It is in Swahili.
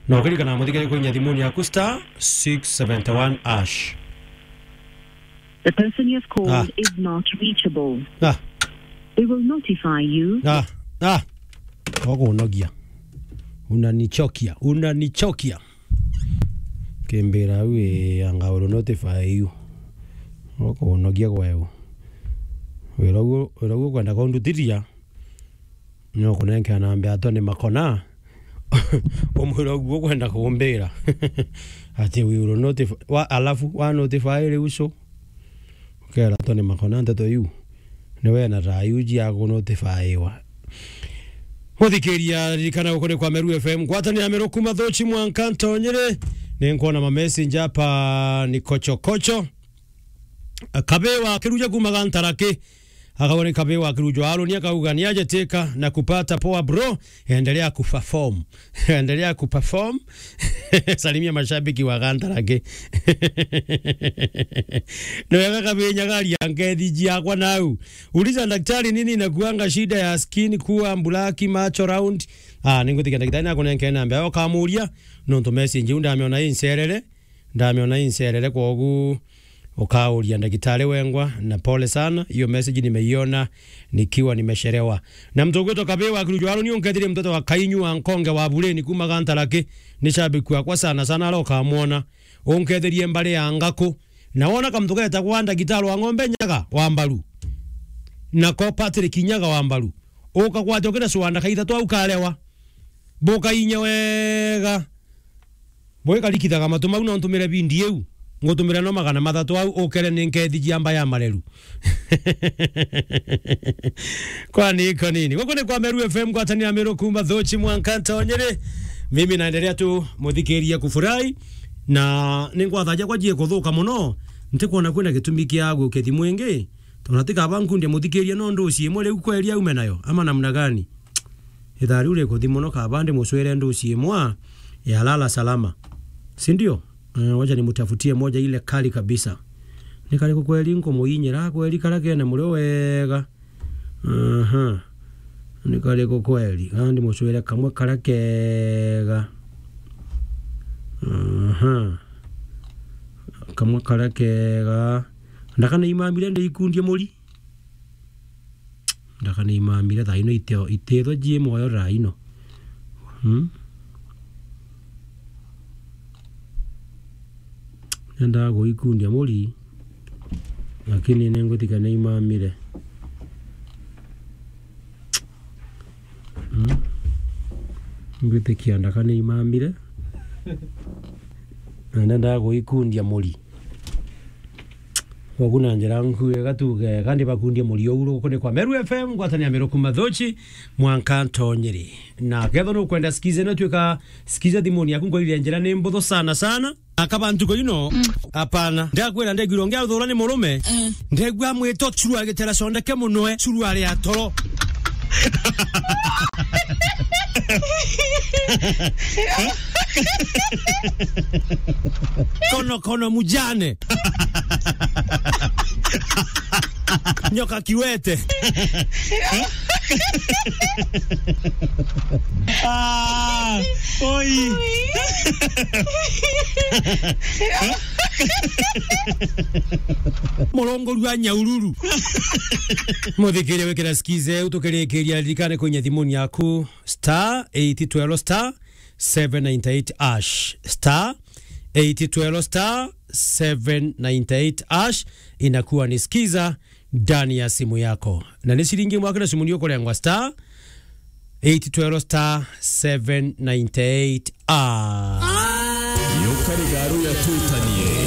no kali kana muthikiri kwenye thimuni yaku star 671 ash. The person you have called is not reachable. We will notify you. Wako unogia. Unanichokia. Kembera we anga will notify you. Wako unogia kwao. Werago kwenda kondutiria. No kunenka naambia atone makona. Omwerago kwenda kuombera. Ati we will notify alafu wa notify le uso. Kera atone makona nteto yu. Newe na rayuji ago notify wa. Muthikiria rikana gukore kwa Meru FM gwatani ya Meru kuma thochi mwankanto nyere nenkuona ma messenger hapa ni kocho kabewa kiruja kumagantarake akabone kabewa kirujo aro ni akauga ni aje teka na kupata poa bro endelea kuperform salimia mashabiki wa gantarake no yaka kabenya gari yangethi jiakwa nau uliza daktari nini na kuanga shida ya skin kuwa mbulaki macho round ningutika daktari nako nenkena ambe okamuria no to message ndamiona inserere kwa ogu ukauria daktari wengwa na pole sana hiyo message nimeiona nikiwa nimesherewa na mtogoto kabewa kirujwaro ni onkethire mtoto wa Kainyu ankonge wa Buleni kuma gantarake ni shabiki kwa sana alokamuona onkethirie mbale ya ngako naona kamtogeta kwanda gitaro wa ng'ombe nyaga wa Mbaru na ko Patrick Nyaga wa Mbaru oka kwate okena swanda kaitha twa ukalewa boka inya wega boeka likitha kama tuma una ntumire bindi eu ngotumira no magana mathatu au okere ninkethi jiamba ya Mareru kwani iko nini goko ni kwa Meru FM gwatani ya Meru kuma thochi mwankanta onyere mimi naendelea tu muthikiria kufurahi na ningwathaja kwa jie kuthuka muno ntikuona kwena gitumi kiago kethi mwingi tunatika bankunde muthikiria no nduci imwe riu kweli aume nayo ama namna gani ithari ule kuthi muno ka bande muswere nduci imwe ya lala salama si ndio wacha nimutafutie moja ile kali kabisa nikale kweli nko muinyira kweli kala kena mulio wega nikale kweli kandi muswere kamwe kala kega kamwe kala kega ndakana imamire ndikundie muri ndakana imamire thaino itero jie moyo raino nenda go ikundia muri lakini nengotika na imamire ngite kianda kana imamire nenda go ikundia muri waguna njera nkuye gatuge kandi bakundia muri ouro kone kwa Meru FM gwatani ya Meru kuma thochi mwankanto nyeri na ketho no kwenda skize no twika skiza dimoni yakungo ile njera ne mbotho sana akabantu ko ino apana ndakwera ndegirongea uthora ni murume ndegwa mwito churu agitera sondeke munoe churu ari atoro kono mujane nyoka kiwete oi morongo rwa nyaururu muthikire wekera skize utokerekeria likane kwenye thimuni yaku star 812 star 798 ash star 812 star 798 ash inakuwa ni skiza ndani ya simu yako na ni shilingi mwaka na simu yako lengwa star 812 star 798 ash.